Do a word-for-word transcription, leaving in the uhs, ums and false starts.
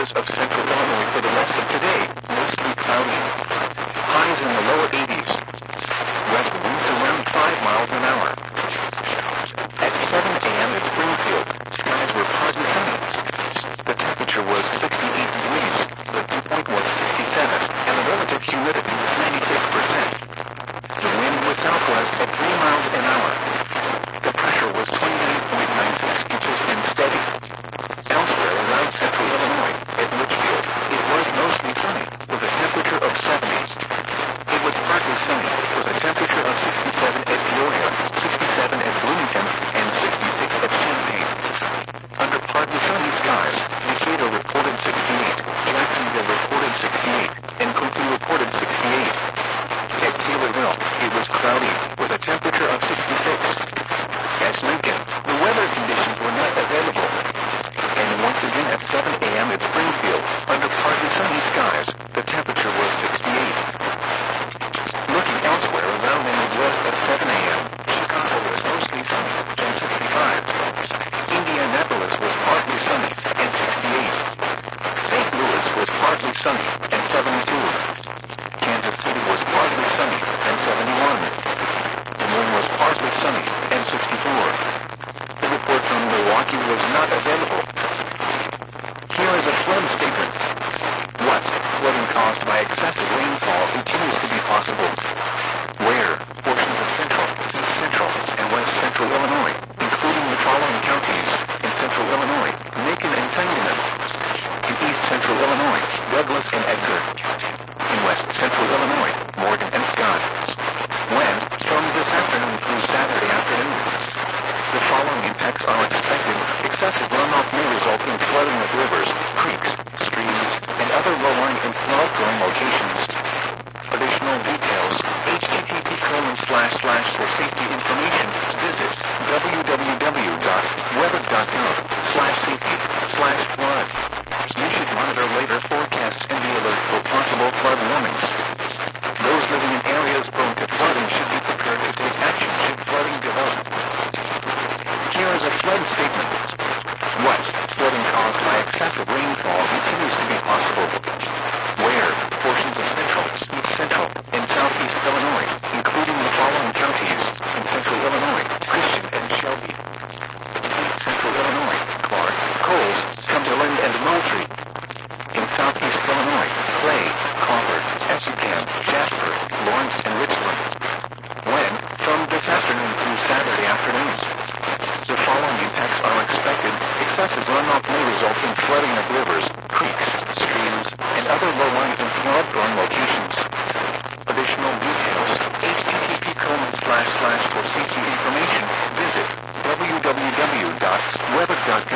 areas of central Illinois for the rest of today, mostly cloudy. Highs in the lower eighties. West winds around five miles an hour. At seven a m in Springfield, skies were partly sunny. The temperature was sixty-eight degrees, the dew point was sixty-seven, and the relative humidity was ninety-six percent. The wind was southwest at three miles an hour. The pressure was twenty-nine point nine six inches and steady. Elsewhere around central Illinois, at Litchfield, it was mostly sunny, with a temperature of seventies. It was partly sunny, with a temperature of sixty-seven at Peoria, sixty-seven at Bloomington, and sixty-six at Champaign. Under partly sunny skies, Decatur reported sixty-eight, Jacksonville reported sixty-eight, and Cookman reported sixty-eight. At Taylorville, it was cloudy, with a temperature of sixty-six. At Lincoln, the weather conditions were not available. And once again at seven a m at Springfield, under partly sunny skies, the temperature was sixty-eight. Looking elsewhere around the Midwest at seven a m, Chicago was mostly sunny, and sixty-five. Indianapolis was partly sunny, and sixty-eight. Saint Louis was partly sunny, and seventy-two. Kansas City was partly sunny, and seventy-one. Des Moines was partly sunny, and sixty-four. The report from Milwaukee was not available. Here is a flood statement. What? Flooding caused by excessive rainfall continues to be possible. Where? Portions of central, east central, and west central Illinois, including the following counties: in central Illinois, Macon and Sangamon; in east central Illinois, Douglas and Edgar;